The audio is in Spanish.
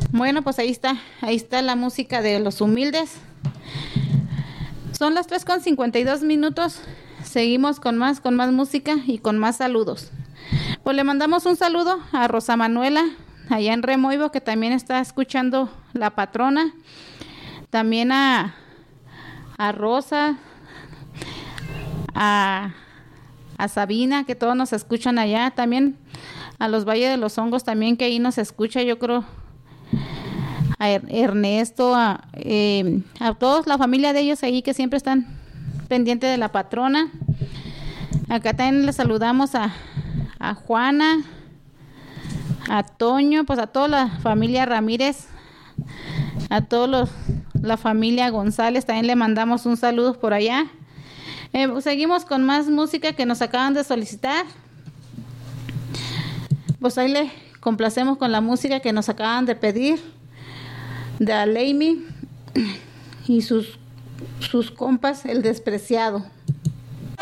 Bueno, pues ahí está la música de Los Humildes. Son las 3:52. Seguimos con más música y con más saludos. Pues le mandamos un saludo a Rosa Manuela, allá en Remoivo, que también está escuchando La Patrona. También a Rosa, a Sabina, que todos nos escuchan allá. También a los Valles de los Hongos, también que ahí nos escucha, yo creo. A Ernesto, a todos, la familia de ellos ahí que siempre están pendientes de La Patrona. Acá también les saludamos a Juana, a Toño, pues a toda la familia Ramírez, a todos la familia González, también le mandamos un saludo por allá. Seguimos con más música que nos acaban de solicitar. Pues ahí le complacemos con la música que nos acaban de pedir, de Aleimi y sus compas, El Despreciado.